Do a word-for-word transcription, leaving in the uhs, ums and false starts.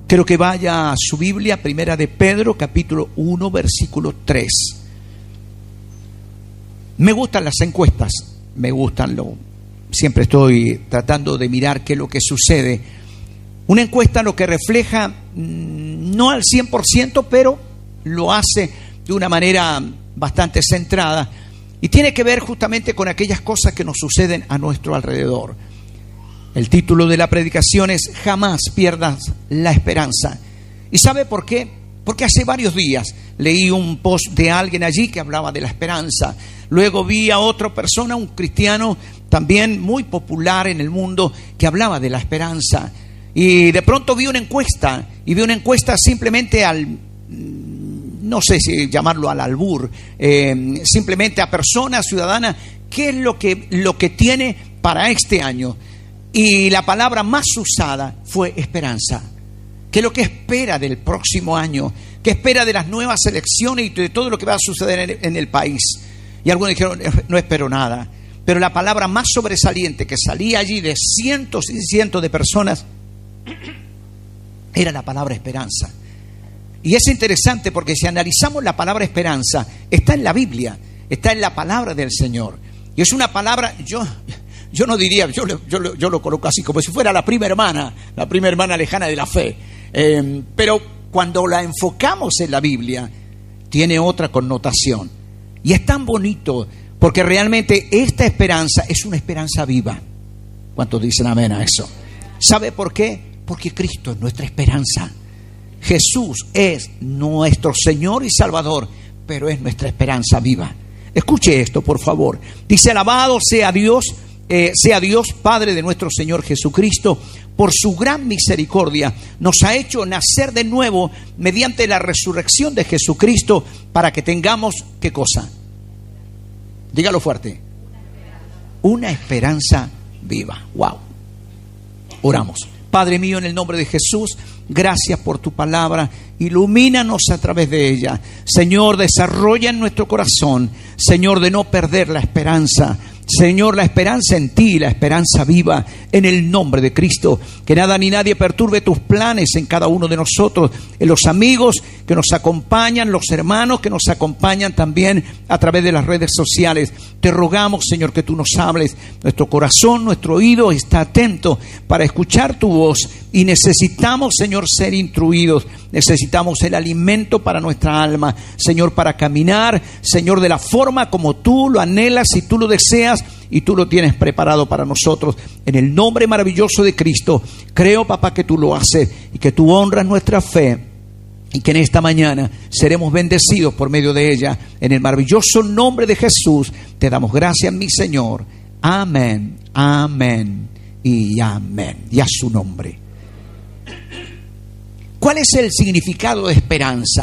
Quiero que vaya a su Biblia, Primera de Pedro, capítulo uno, versículo tres. Me gustan las encuestas, me gustan, lo, siempre estoy tratando de mirar qué es lo que sucede. Una encuesta lo que refleja, no al cien por ciento, pero lo hace de una manera bastante centrada y tiene que ver justamente con aquellas cosas que nos suceden a nuestro alrededor. El título de la predicación es Jamás pierdas la esperanza. ¿Y sabe por qué? Porque hace varios días leí un post de alguien allí que hablaba de la esperanza. Luego vi a otra persona, un cristiano también muy popular en el mundo, que hablaba de la esperanza. Y de pronto vi una encuesta, y vi una encuesta simplemente al, no sé si llamarlo al albur, eh, simplemente a personas ciudadanas, ¿qué es lo que, lo que tiene para este año? Y la palabra más usada fue esperanza. ¿Qué es lo que espera del próximo año? ¿Qué espera de las nuevas elecciones y de todo lo que va a suceder en el, en el país? Y algunos dijeron, no espero nada. Pero la palabra más sobresaliente que salía allí de cientos y cientos de personas era la palabra esperanza. Y es interesante porque si analizamos la palabra esperanza, está en la Biblia, está en la palabra del Señor. Y es una palabra, yo... Yo no diría, yo, yo, yo lo coloco así, como si fuera la prima hermana, la prima hermana lejana de la fe. Eh, pero cuando la enfocamos en la Biblia, tiene otra connotación. Y es tan bonito, porque realmente esta esperanza es una esperanza viva. ¿Cuántos dicen amén a eso? ¿Sabe por qué? Porque Cristo es nuestra esperanza. Jesús es nuestro Señor y Salvador, pero es nuestra esperanza viva. Escuche esto, por favor. Dice, alabado sea Dios. Eh, sea Dios Padre de nuestro Señor Jesucristo, por su gran misericordia nos ha hecho nacer de nuevo mediante la resurrección de Jesucristo, para que tengamos, ¿qué cosa? Dígalo fuerte. Una esperanza viva. Wow. Oramos. Padre mío, en el nombre de Jesús, gracias por tu palabra. Ilumínanos a través de ella. Señor, desarrolla en nuestro corazón, Señor, de no perder la esperanza. Señor, la esperanza en ti, la esperanza viva, en el nombre de Cristo. Que nada ni nadie perturbe tus planes en cada uno de nosotros, en los amigos que nos acompañan, los hermanos que nos acompañan también a través de las redes sociales. Te rogamos, Señor, que tú nos hables. Nuestro corazón, nuestro oído está atento para escuchar tu voz, y necesitamos, Señor, ser instruidos. Necesitamos el alimento para nuestra alma, Señor, para caminar, Señor, de la forma como tú lo anhelas y tú lo deseas y tú lo tienes preparado para nosotros. En el nombre maravilloso de Cristo, creo, papá, que tú lo haces y que tú honras nuestra fe, y que en esta mañana seremos bendecidos por medio de ella. En el maravilloso nombre de Jesús te damos gracias, mi Señor. Amén, amén y amén. Y a su nombre. ¿Cuál es el significado de esperanza?